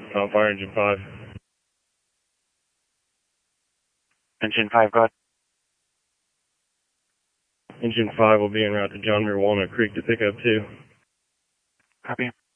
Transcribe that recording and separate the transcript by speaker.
Speaker 1: On fire, engine 5.
Speaker 2: Engine 5, go ahead.
Speaker 1: Engine 5 will be en route to John Muir Walnut Creek to pick up 2.
Speaker 2: Copy.